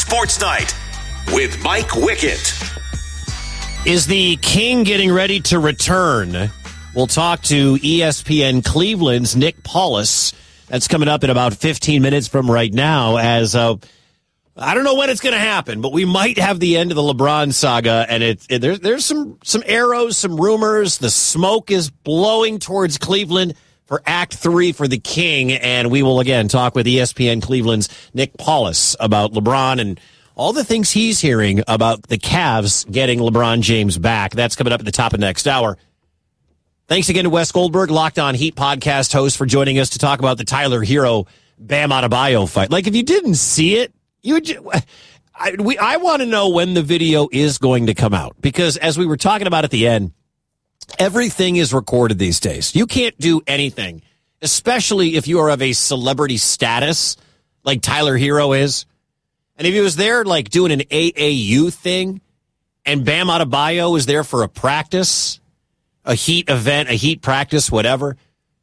Sports Night with Mike Wickett. Is the King getting ready to return? We'll talk to ESPN Cleveland's Nick Paulus. That's coming up in about 15 minutes from right now. As I don't know when it's going to happen, but we might have the end of the LeBron saga. And there's some arrows, some rumors. The smoke is blowing towards Cleveland for Act 3 for the King. And we will again talk with ESPN Cleveland's Nick Paulus about LeBron and all the things he's hearing about the Cavs getting LeBron James back. That's coming up at the top of next hour. Thanks again to Wes Goldberg, Locked On Heat podcast host, for joining us to talk about the Tyler Hero Bam Adebayo fight. Like, if you didn't see it, I want to know when the video is going to come out, because as we were talking about at the end, everything is recorded these days. You can't do anything, especially if you are of a celebrity status like Tyler Hero is. And if he was there, like, doing an AAU thing, and Bam Adebayo was there for a practice, a Heat event, a Heat practice, whatever,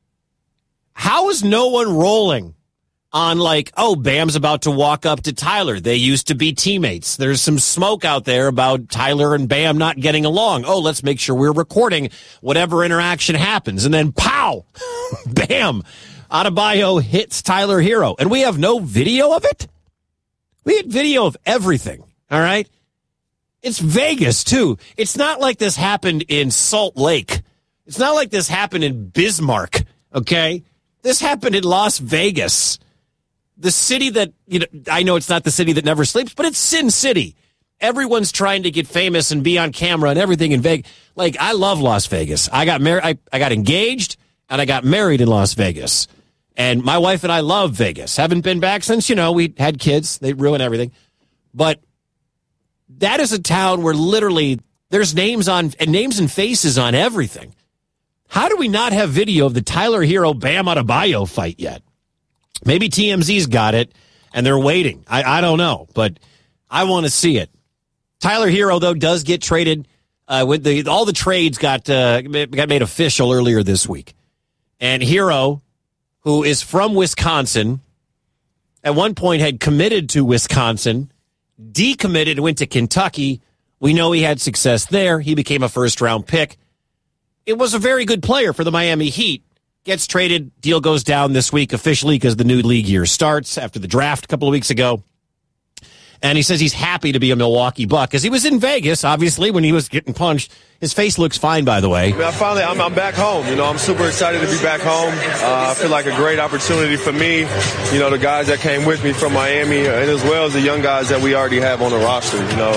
how is no one rolling on, like, oh, Bam's about to walk up to Tyler? They used to be teammates. There's some smoke out there about Tyler and Bam not getting along. Oh, let's make sure we're recording whatever interaction happens. And then, pow, Bam, Adebayo hits Tyler Hero. And we have no video of it? We had video of everything, all right? It's Vegas, too. It's not like this happened in Salt Lake. It's not like this happened in Bismarck, okay? This happened in Las Vegas. The city that, I know it's not the city that never sleeps, but it's Sin City. Everyone's trying to get famous and be on camera and everything in Vegas. Like, I love Las Vegas. I got married, I got engaged, and I got married in Las Vegas. And my wife and I love Vegas. Haven't been back since, we had kids. They ruin everything. But that is a town where literally there's names and faces on everything. How do we not have video of the Tyler Hero Bam Adebayo fight yet? Maybe TMZ's got it and they're waiting. I don't know, but I want to see it. Tyler Hero, though, does get traded. With all the trades got made official earlier this week. And Hero, who is from Wisconsin, at one point had committed to Wisconsin, decommitted, went to Kentucky. We know he had success there. He became a first-round pick. It was a very good player for the Miami Heat. Gets traded. Deal goes down this week officially because the new league year starts after the draft a couple of weeks ago. And he says he's happy to be a Milwaukee Buck because he was in Vegas, obviously, when he was getting punched. His face looks fine, by the way. I'm back home. I'm super excited to be back home. I feel like a great opportunity for me. The guys that came with me from Miami, and as well as the young guys that we already have on the roster.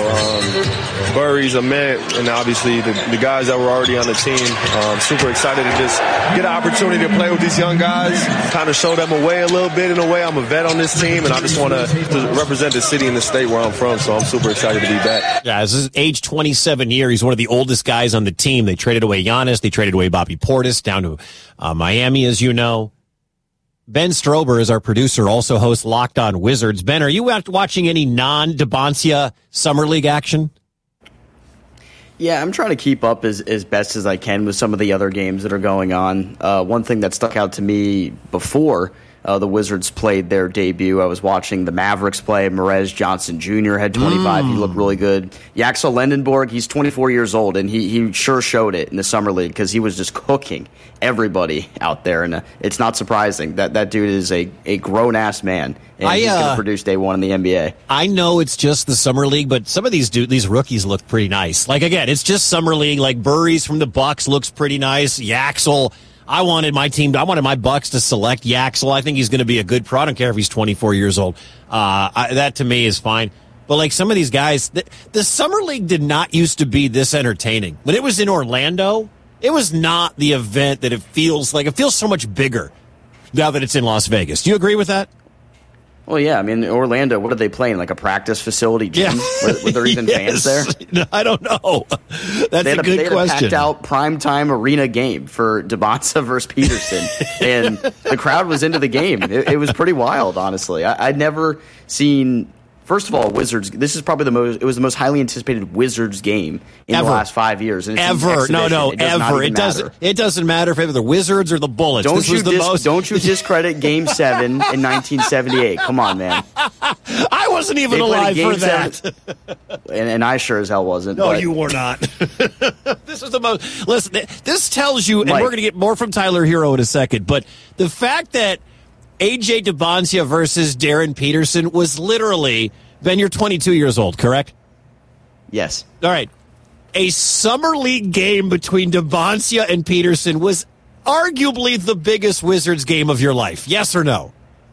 Burries, Ahmed, and obviously the guys that were already on the team. Super excited to just get an opportunity to play with these young guys, kind of show them a way a little bit. In a way, I'm a vet on this team, and I just want to represent the city and the state where I'm from. So I'm super excited to be back. Yeah, this is age 27 year. He's one of the oldest guys on the team. They traded away Giannis. They traded away Bobby Portis down to Miami, as you know. Ben Strober is our producer, also hosts Locked On Wizards. Ben, are you watching any non-Deboncia Summer League action? Yeah, I'm trying to keep up as best as I can with some of the other games that are going on. One thing that stuck out to me before the Wizards played their debut, I was watching the Mavericks play. Merez Johnson Jr. had 25. He looked really good. Yaxel Lendenborg, he's 24 years old, and he sure showed it in the Summer League because he was just cooking everybody out there. And it's not surprising that dude is a grown-ass man, and he's going to produce day one in the NBA. I know it's just the Summer League, but some of these rookies look pretty nice. Like, again, it's just Summer League. Like, Burries from the Bucks looks pretty nice. Yaxel, I wanted my Bucks to select Yaxel. I think he's going to be a good pro. I don't care if he's 24 years old. That to me is fine. But like some of these guys, the Summer League did not used to be this entertaining. When it was in Orlando, it was not the event that it feels like. It feels so much bigger now that it's in Las Vegas. Do you agree with that? Well, yeah. I mean, Orlando, what are they playing? Like a practice facility gym? Yeah. Were there even fans there? No, I don't know. That's a good question. They had a packed-out primetime arena game for Deboncia versus Peterson, and the crowd was into the game. It was pretty wild, honestly. I'd never seen First of all, Wizards. This is probably it was the most highly anticipated Wizards game in the last 5 years. And ever. No, ever. It doesn't matter if it's the Wizards or the Bullets. Don't you discredit Game 7 in 1978. Come on, man. I wasn't even alive for that. And I sure as hell wasn't. No, you were not. This is the most. Listen, this tells you, and Mike, we're going to get more from Tyler Hero in a second, but the fact that A.J. Deboncia versus Darren Peterson was literally, Ben, you're 22 years old, correct? Yes. All right. A summer league game between Deboncia and Peterson was arguably the biggest Wizards game of your life. Yes or no?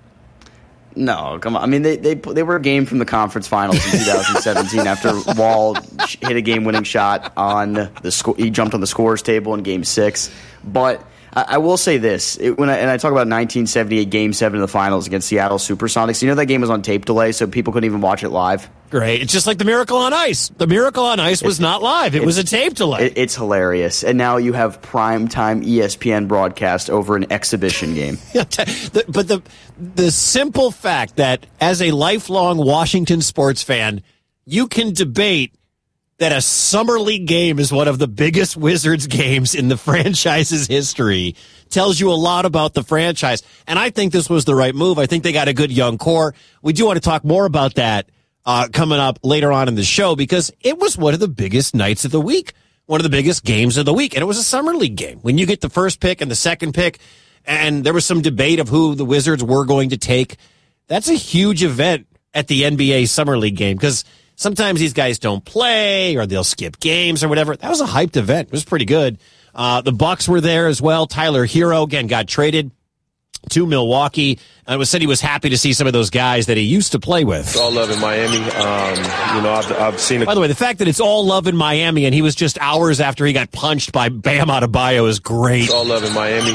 No, come on. I mean, they were a game from the conference finals in 2017 after Wall hit a game-winning shot on the he jumped on the scorers table in Game 6. But I will say this, when I talk about 1978 Game 7 of the finals against Seattle Supersonics, you know that game was on tape delay, so people couldn't even watch it live? Great. It's just like the Miracle on Ice. The Miracle on Ice was not live. It was a tape delay. It's hilarious. And now you have primetime ESPN broadcast over an exhibition game. But the simple fact that as a lifelong Washington sports fan, you can debate that a summer league game is one of the biggest Wizards games in the franchise's history tells you a lot about the franchise. And I think this was the right move. I think they got a good young core. We do want to talk more about that coming up later on in the show because it was one of the biggest nights of the week, one of the biggest games of the week. And it was a summer league game. When you get the first pick and the second pick, and there was some debate of who the Wizards were going to take, that's a huge event at the NBA Summer League game because sometimes these guys don't play or they'll skip games or whatever. That was a hyped event. It was pretty good. The Bucks were there as well. Tyler Hero, again, got traded to Milwaukee. And it was said he was happy to see some of those guys that he used to play with. It's all love in Miami. I've seen it. By the way, the fact that it's all love in Miami and he was just hours after he got punched by Bam Adebayo is great. It's all love in Miami.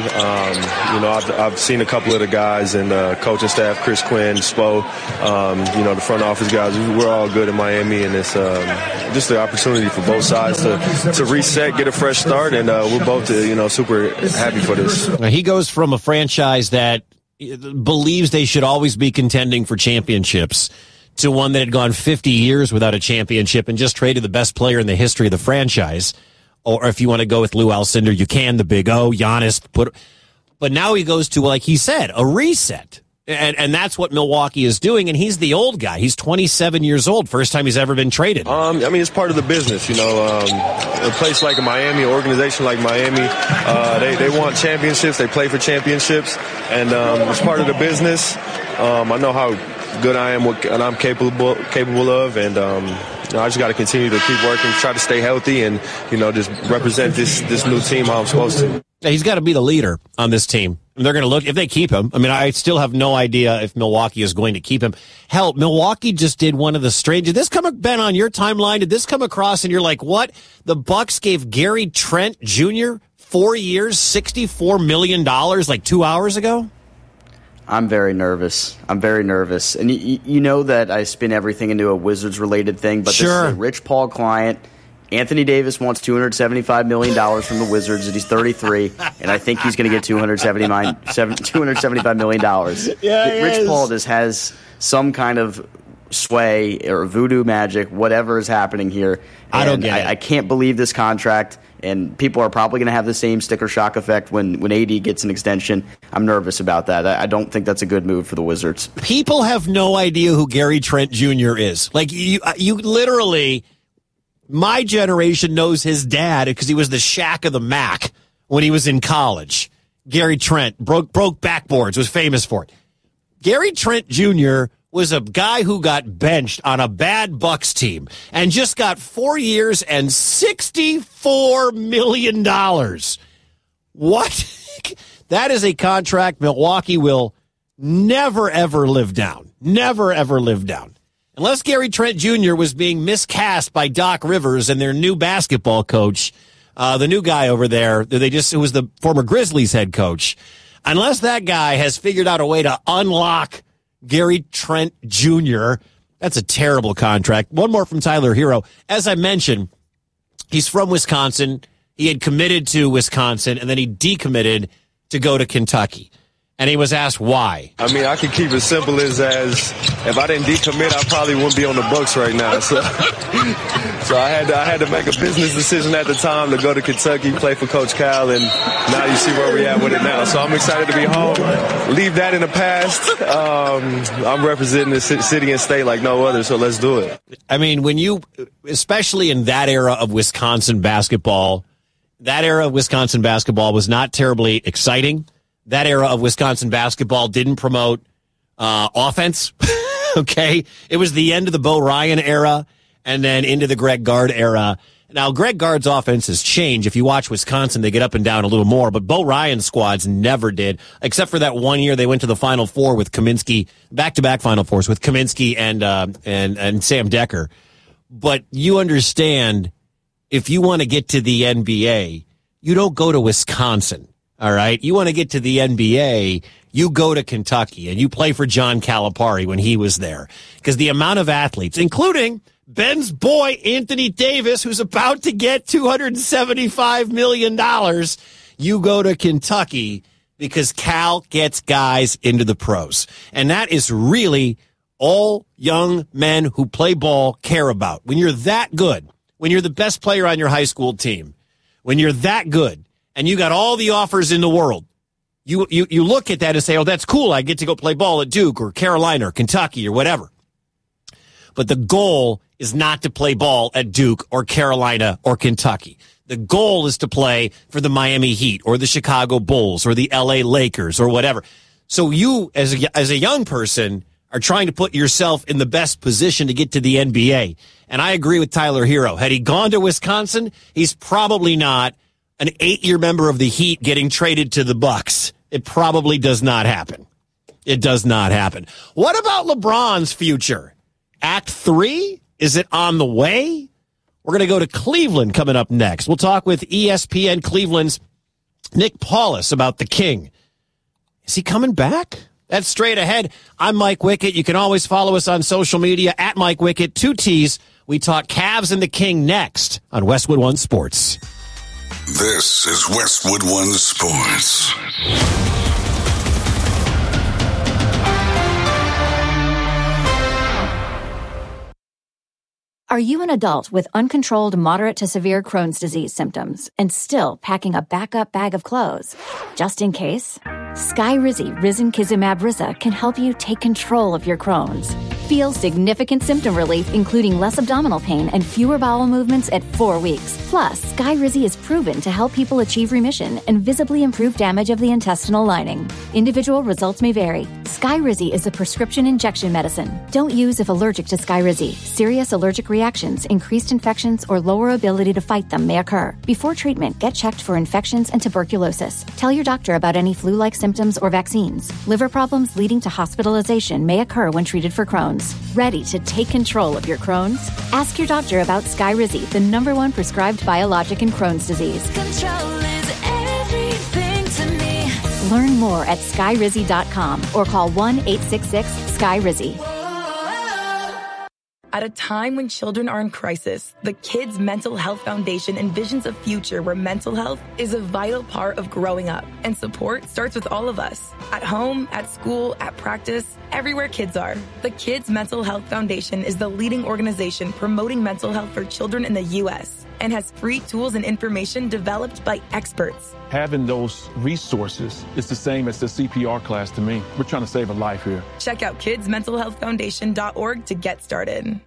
I've seen a couple of the guys and coaching staff, Chris Quinn, Spo, the front office guys. We're all good in Miami, and it's just the opportunity for both sides to reset, get a fresh start, and we're both super happy for this. Now, he goes from a franchise that believes they should always be contending for championships to one that had gone 50 years without a championship and just traded the best player in the history of the franchise. Or if you want to go with Lou Alcindor, you can, the Big O, Giannis. But now he goes to, like he said, a reset. And that's what Milwaukee is doing, and he's the old guy. He's 27 years old, first time he's ever been traded. It's part of the business, A place like Miami, an organization like Miami, they want championships. They play for championships, and it's part of the business. I know how good I am, what I'm capable of, and I just got to continue to keep working, try to stay healthy, and just represent this new team how I'm supposed to. He's got to be the leader on this team. They're going to look, if they keep him. I mean, I still have no idea if Milwaukee is going to keep him. Hell, Milwaukee just did one of the strange. Did this come, Ben, on your timeline? Did this come across and you're like, what? The Bucks gave Gary Trent Jr. 4 years, $64 million like 2 hours ago? I'm very nervous. And you know that I spin everything into a Wizards-related thing, but sure. This is a Rich Paul client. Anthony Davis wants $275 million from the Wizards, and he's 33, and I think he's going to get $275 million. Yeah, Rich Paul just has some kind of sway or voodoo magic, whatever is happening here. I don't get it. I can't believe this contract, and people are probably going to have the same sticker shock effect when AD gets an extension. I'm nervous about that. I don't think that's a good move for the Wizards. People have no idea who Gary Trent Jr. is. Like, you literally... My generation knows his dad because he was the Shaq of the Mac when he was in college. Gary Trent broke backboards, was famous for it. Gary Trent Jr. was a guy who got benched on a bad Bucks team and just got 4 years and $64 million. What? That is a contract Milwaukee will never, ever live down. Never, ever live down. Unless Gary Trent Jr. was being miscast by Doc Rivers and their new basketball coach, the new guy over there, who was the former Grizzlies head coach. Unless that guy has figured out a way to unlock Gary Trent Jr., that's a terrible contract. One more from Tyler Hero. As I mentioned, he's from Wisconsin. He had committed to Wisconsin, and then he decommitted to go to Kentucky. And he was asked why. I mean, I can keep it simple as if I didn't decommit, I probably wouldn't be on the books right now. So I had to make a business decision at the time to go to Kentucky, play for Coach Cal, and now you see where we're at with it now. So I'm excited to be home, leave that in the past. I'm representing the city and state like no other, so let's do it. I mean, especially in that era of Wisconsin basketball, was not terribly exciting. That era of Wisconsin basketball didn't promote offense, okay? It was the end of the Bo Ryan era and then into the Greg Gard era. Now, Greg Gard's offense has changed. If you watch Wisconsin, they get up and down a little more, but Bo Ryan's squads never did, except for that one year they went to the Final Four with Kaminsky, back-to-back Final Fours with Kaminsky and Sam Decker. But you understand, if you want to get to the NBA, you don't go to Wisconsin. All right. You want to get to the NBA, you go to Kentucky and you play for John Calipari when he was there. Because the amount of athletes, including Ben's boy, Anthony Davis, who's about to get $275 million, you go to Kentucky because Cal gets guys into the pros. And that is really all young men who play ball care about. When you're that good, when you're the best player on your high school team, when you're that good, and you got all the offers in the world, you look at that and say, oh, that's cool. I get to go play ball at Duke or Carolina or Kentucky or whatever. But the goal is not to play ball at Duke or Carolina or Kentucky. The goal is to play for the Miami Heat or the Chicago Bulls or the LA Lakers or whatever. So you, as a young person, are trying to put yourself in the best position to get to the NBA. And I agree with Tyler Hero. Had he gone to Wisconsin, he's probably not an 8-year member of the Heat getting traded to the Bucks. It probably does not happen. It does not happen. What about LeBron's future? Act 3? Is it on the way? We're going to go to Cleveland coming up next. We'll talk with ESPN Cleveland's Nick Paulus about the King. Is he coming back? That's straight ahead. I'm Mike Wickett. You can always follow us on social media at Mike Wickett, 2 T's. We talk Cavs and the King next on Westwood One Sports. This is Westwood One Sports. Are you an adult with uncontrolled moderate to severe Crohn's disease symptoms and still packing a backup bag of clothes? Just in case, Skyrizi Risankizumab Riza can help you take control of your Crohn's. Feel significant symptom relief, including less abdominal pain and fewer bowel movements at 4 weeks. Plus, Skyrizi is proven to help people achieve remission and visibly improve damage of the intestinal lining. Individual results may vary. Skyrizi is a prescription injection medicine. Don't use if allergic to Skyrizi. Serious allergic reactions, increased infections, or lower ability to fight them may occur. Before treatment, get checked for infections and tuberculosis. Tell your doctor about any flu-like symptoms or vaccines. Liver problems leading to hospitalization may occur when treated for Crohn's. Ready to take control of your Crohn's? Ask your doctor about Skyrizi, the #1 prescribed biologic in Crohn's disease. Control is everything to me. Learn more at skyrizi.com or call 1-866-SKYRIZI. At a time when children are in crisis, the Kids Mental Health Foundation envisions a future where mental health is a vital part of growing up, and support starts with all of us. At home, at school, at practice, everywhere kids are. The Kids Mental Health Foundation is the leading organization promoting mental health for children in the U.S. and has free tools and information developed by experts. Having those resources is the same as the CPR class to me. We're trying to save a life here. Check out kidsmentalhealthfoundation.org to get started.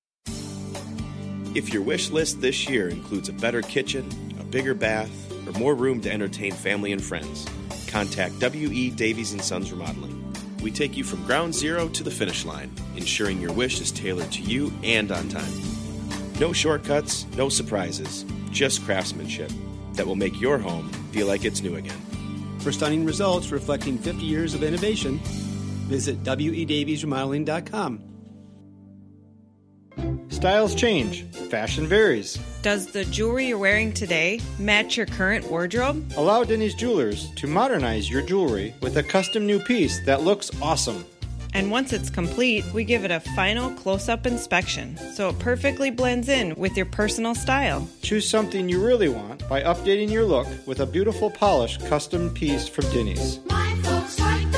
If your wish list this year includes a better kitchen, a bigger bath, or more room to entertain family and friends, contact W.E. Davies & Sons Remodeling. We take you from ground zero to the finish line, ensuring your wish is tailored to you and on time. No shortcuts, no surprises, just craftsmanship that will make your home feel like it's new again. For stunning results reflecting 50 years of innovation, visit WEDaviesRemodeling.com. Styles change. Fashion varies. Does the jewelry you're wearing today match your current wardrobe? Allow Denny's Jewelers to modernize your jewelry with a custom new piece that looks awesome. And once it's complete, we give it a final close-up inspection, so it perfectly blends in with your personal style. Choose something you really want by updating your look with a beautiful polished custom piece from Denny's. My folks like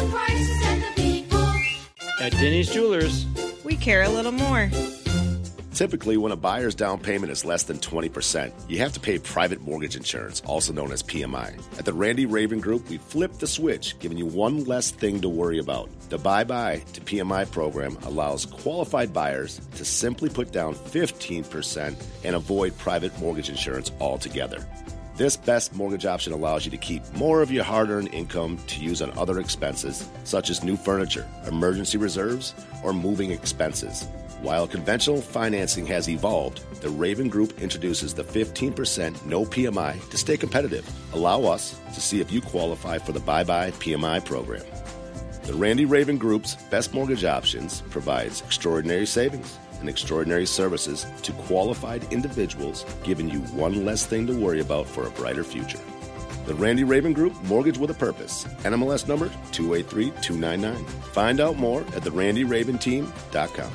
At Denny's Jewelers, we care a little more. Typically, when a buyer's down payment is less than 20%, you have to pay private mortgage insurance, also known as PMI. At the Randy Raven Group, we flipped the switch, giving you one less thing to worry about. The Bye-Bye to PMI program allows qualified buyers to simply put down 15% and avoid private mortgage insurance altogether. This best mortgage option allows you to keep more of your hard-earned income to use on other expenses, such as new furniture, emergency reserves, or moving expenses. While conventional financing has evolved, the Raven Group introduces the 15% no PMI to stay competitive. Allow us to see if you qualify for the Bye-Bye PMI program. The Randy Raven Group's best mortgage options provides extraordinary savings and extraordinary services to qualified individuals, giving you one less thing to worry about for a brighter future. The Randy Raven Group, Mortgage with a Purpose. NMLS number 283299. Find out more at therandyraventeam.com.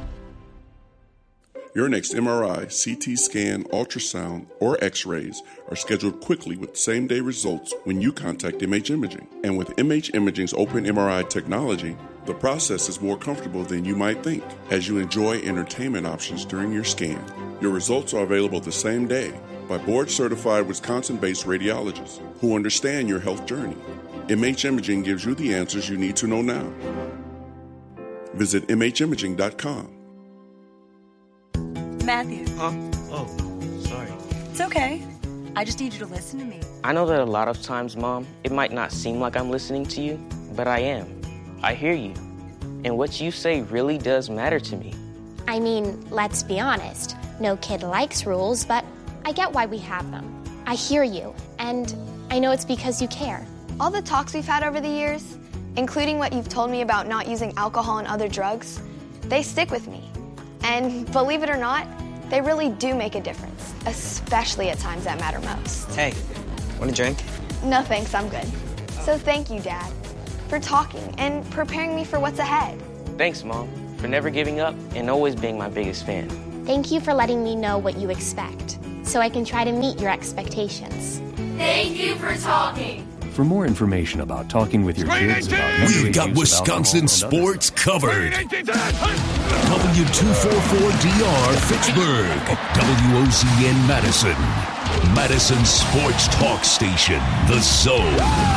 Your next MRI, CT scan, ultrasound, or X-rays are scheduled quickly with same-day results when you contact MH Imaging. And with MH Imaging's open MRI technology, the process is more comfortable than you might think as you enjoy entertainment options during your scan. Your results are available the same day by board-certified Wisconsin-based radiologists who understand your health journey. MH Imaging gives you the answers you need to know now. Visit mhimaging.com. Matthew. Huh? Oh, sorry. It's okay. I just need you to listen to me. I know that a lot of times, Mom, it might not seem like I'm listening to you, but I am. I hear you. And what you say really does matter to me. I mean, let's be honest. No kid likes rules, but I get why we have them. I hear you, and I know it's because you care. All the talks we've had over the years, including what you've told me about not using alcohol and other drugs, they stick with me. And believe it or not, they really do make a difference, especially at times that matter most. Hey, want a drink? No thanks, I'm good. So thank you, Dad, for talking and preparing me for what's ahead. Thanks, Mom, for never giving up and always being my biggest fan. Thank you for letting me know what you expect, so I can try to meet your expectations. Thank you for talking. For more information about talking with your kids about We've got Wisconsin sports covered. W244DR Fitchburg, WOZN Madison, Madison Sports Talk Station, The Zone.